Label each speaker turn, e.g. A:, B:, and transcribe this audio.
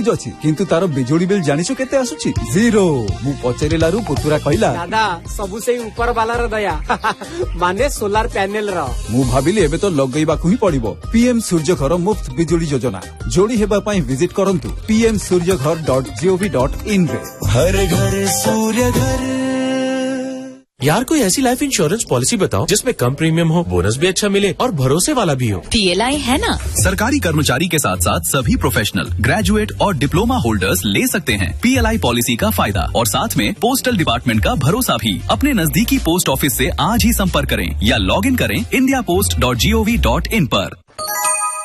A: Fridge अछि किंतु तारो बिजुली बिल जानिछो केते आसुची? जीरो। मु पचेरिलारु पुतुरा कहला
B: दादा सबु से ऊपर वाला र दया माने सोलार पैनल रो।
A: मु भाबिली एबे तो लगैबाकू ही पड़िबो। पीएम सूर्यघर मुफ्त बिजुली योजना जोड़ी हेबा पई विजिट करंतु pmsuryaghar.gov.in रे।
C: हर घर सूर्य घर।
D: यार कोई ऐसी लाइफ इंश्योरेंस पॉलिसी बताओ जिसमें कम प्रीमियम हो, बोनस भी अच्छा मिले और भरोसे वाला भी हो।
E: PLI है ना।
F: सरकारी कर्मचारी के साथ साथ सभी प्रोफेशनल, ग्रेजुएट और डिप्लोमा होल्डर्स ले सकते हैं PLI पॉलिसी का फायदा और साथ में पोस्टल डिपार्टमेंट का भरोसा भी। अपने नजदीकी पोस्ट ऑफिस से आज ही संपर्क करें या लॉग इन करें indiapost.gov.in पर।